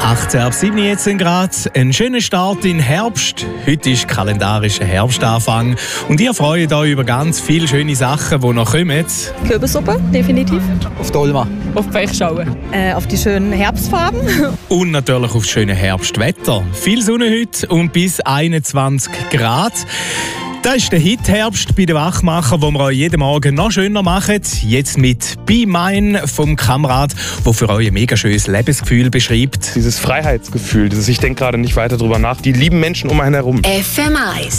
18:17 Grad. Ein schöner Start in den Herbst. Heute ist kalendarischer Herbstanfang. Und ihr freut euch über ganz viele schöne Sachen, die noch kommen. Kürbissuppe, definitiv. Auf die Olma. Auf die Weichschauen. Auf die schönen Herbstfarben. Und natürlich auf das schöne Herbstwetter. Viel Sonne heute und bis 21 Grad. Das ist der Hit-Herbst bei den Wachmachern, den wir euch jeden Morgen noch schöner machen. Jetzt mit «Be Mine» vom Kamerad, der für euch ein mega schönes Lebensgefühl beschreibt. Dieses Freiheitsgefühl, ich denke gerade nicht weiter drüber nach. Die lieben Menschen um einen herum. FM1